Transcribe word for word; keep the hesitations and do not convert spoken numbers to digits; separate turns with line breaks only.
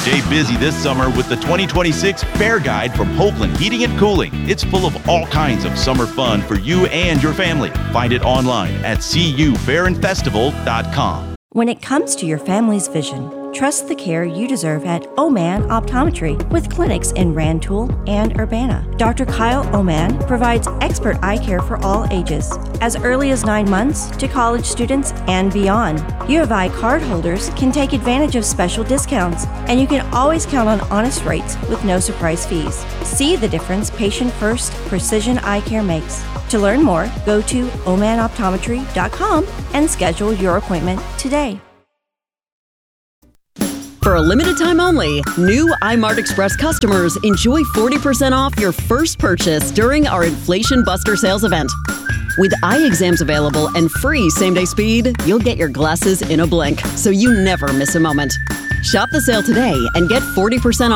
Stay busy this summer with the twenty twenty-six Fair Guide from Hopeland Heating and Cooling. It's full of all kinds of summer fun for you and your family. Find it online at c u fair and festival dot com.
When it comes to your family's vision, trust the care you deserve at Oman Optometry with clinics in Rantoul and Urbana. Doctor Kyle Oman provides expert eye care for all ages, as early as nine months to college students and beyond. U of I card holders can take advantage of special discounts, and you can always count on honest rates with no surprise fees. See the difference patient-first precision eye care makes. To learn more, go to oman optometry dot com and schedule your appointment today.
For a limited time only, new iMart Express customers enjoy forty percent off your first purchase during our Inflation Buster sales event. With eye exams available and free same-day speed, you'll get your glasses in a blink, so you never miss a moment. Shop the sale today and get forty percent off